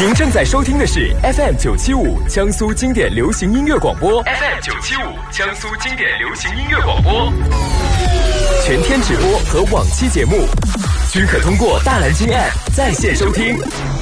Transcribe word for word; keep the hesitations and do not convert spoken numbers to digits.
您正在收听的是 F M 九七五江苏经典流行音乐广播 ，F M 九七五江苏经典流行音乐广播，全天直播和往期节目均可通过大蓝鲸 App 在线收听。